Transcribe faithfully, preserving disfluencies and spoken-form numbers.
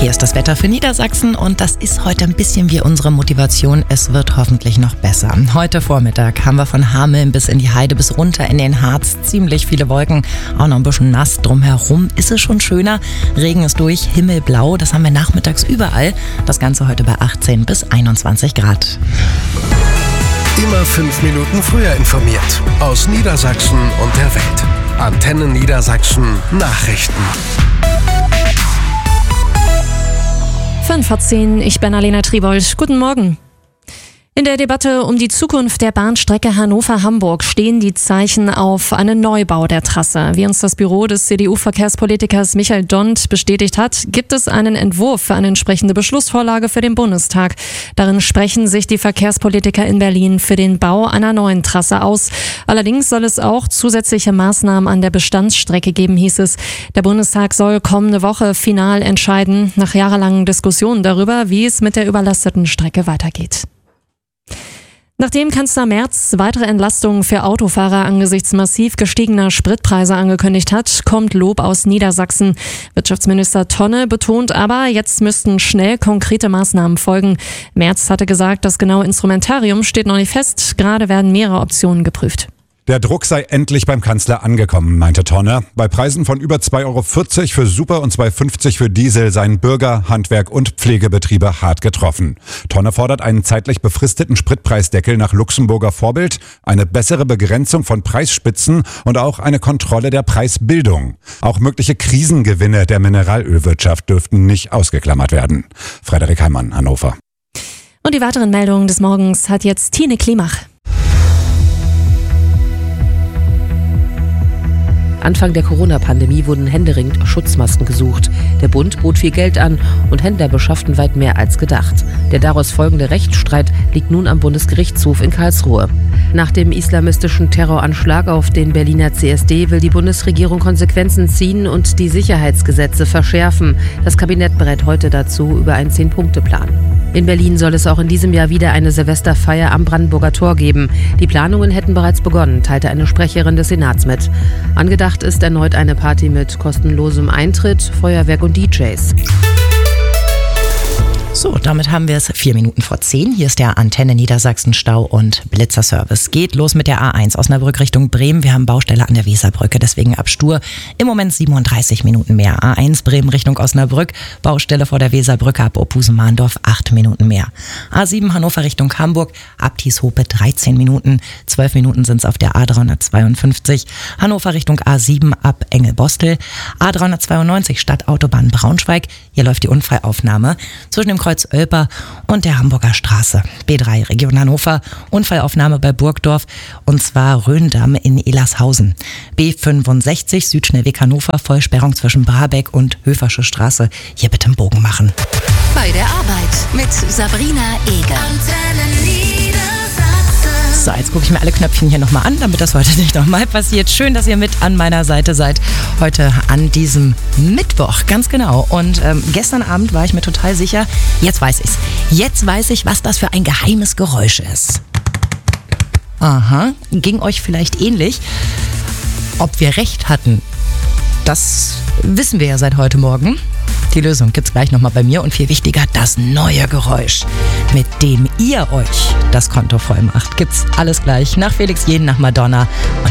Hier ist das Wetter für Niedersachsen und das ist heute ein bisschen wie unsere Motivation. Es wird hoffentlich noch besser. Heute Vormittag haben wir von Hameln bis in die Heide bis runter in den Harz ziemlich viele Wolken. Auch noch ein bisschen nass. Drumherum ist es schon schöner. Regen ist durch, himmelblau. Das haben wir nachmittags überall. Das Ganze heute bei achtzehn bis einundzwanzig Grad. Immer fünf Minuten früher informiert. Aus Niedersachsen und der Welt. Antenne Niedersachsen Nachrichten. fünf vor zehn, ich bin Alena Tribold. Guten Morgen. In der Debatte um die Zukunft der Bahnstrecke Hannover-Hamburg stehen die Zeichen auf einen Neubau der Trasse. Wie uns das Büro des C D U-Verkehrspolitikers Michael Dont bestätigt hat, gibt es einen Entwurf für eine entsprechende Beschlussvorlage für den Bundestag. Darin sprechen sich die Verkehrspolitiker in Berlin für den Bau einer neuen Trasse aus. Allerdings soll es auch zusätzliche Maßnahmen an der Bestandsstrecke geben, hieß es. Der Bundestag soll kommende Woche final entscheiden, nach jahrelangen Diskussionen darüber, wie es mit der überlasteten Strecke weitergeht. Nachdem Kanzler Merz weitere Entlastungen für Autofahrer angesichts massiv gestiegener Spritpreise angekündigt hat, kommt Lob aus Niedersachsen. Wirtschaftsminister Tonne betont aber, jetzt müssten schnell konkrete Maßnahmen folgen. Merz hatte gesagt, das genaue Instrumentarium steht noch nicht fest. Gerade werden mehrere Optionen geprüft. Der Druck sei endlich beim Kanzler angekommen, meinte Tonne. Bei Preisen von über zwei Euro vierzig für Super und zwei Euro fünfzig für Diesel seien Bürger, Handwerk und Pflegebetriebe hart getroffen. Tonne fordert einen zeitlich befristeten Spritpreisdeckel nach Luxemburger Vorbild, eine bessere Begrenzung von Preisspitzen und auch eine Kontrolle der Preisbildung. Auch mögliche Krisengewinne der Mineralölwirtschaft dürften nicht ausgeklammert werden. Frederik Heimann, Hannover. Und die weiteren Meldungen des Morgens hat jetzt Tine Klimach. Anfang der Corona-Pandemie wurden händeringend Schutzmasken gesucht. Der Bund bot viel Geld an und Händler beschafften weit mehr als gedacht. Der daraus folgende Rechtsstreit liegt nun am Bundesgerichtshof in Karlsruhe. Nach dem islamistischen Terroranschlag auf den Berliner C S D will die Bundesregierung Konsequenzen ziehen und die Sicherheitsgesetze verschärfen. Das Kabinett berät heute dazu über einen Zehn-Punkte-Plan. In Berlin soll es auch in diesem Jahr wieder eine Silvesterfeier am Brandenburger Tor geben. Die Planungen hätten bereits begonnen, teilte eine Sprecherin des Senats mit. Angedacht ist erneut eine Party mit kostenlosem Eintritt, Feuerwerk und D Js. So, damit haben wir es vier Minuten vor zehn. Hier ist der Antenne Niedersachsen Stau- und Blitzerservice. Geht los mit der A eins Osnabrück Richtung Bremen. Wir haben Baustelle an der Weserbrücke, deswegen ab Stur. Im Moment siebenunddreißig Minuten mehr. A eins Bremen Richtung Osnabrück. Baustelle vor der Weserbrücke ab Opusen-Mahndorf, acht Minuten mehr. A sieben Hannover Richtung Hamburg. Ab Tieshope dreizehn Minuten. zwölf Minuten sind es auf der A dreihundertzweiundfünfzig. Hannover Richtung A sieben ab Engelbostel. A dreihundertzweiundneunzig Stadtautobahn Braunschweig. Hier läuft die Unfallaufnahme zwischen dem Kreuz Oelper und der Hamburger Straße. B drei Region Hannover, Unfallaufnahme bei Burgdorf und zwar Rhöndamm in Elershausen. B fünfundsechzig Südschnellweg Hannover, Vollsperrung zwischen Brabeck und Höfersche Straße. Hier bitte einen Bogen machen. Bei der Arbeit mit Sabrina Eger. So, jetzt gucke ich mir alle Knöpfchen hier nochmal an, damit das heute nicht nochmal passiert. Schön, dass ihr mit an meiner Seite seid. Heute an diesem Mittwoch, ganz genau. Und ähm, gestern Abend war ich mir total sicher, jetzt weiß ich's. Jetzt weiß ich, was das für ein geheimes Geräusch ist. Aha, ging euch vielleicht ähnlich. Ob wir recht hatten, das wissen wir ja seit heute Morgen. Die Lösung gibt's gleich nochmal bei mir und viel wichtiger, das neue Geräusch, mit dem ihr euch das Konto voll macht. Gibt's alles gleich nach Felix Jähn, nach Madonna und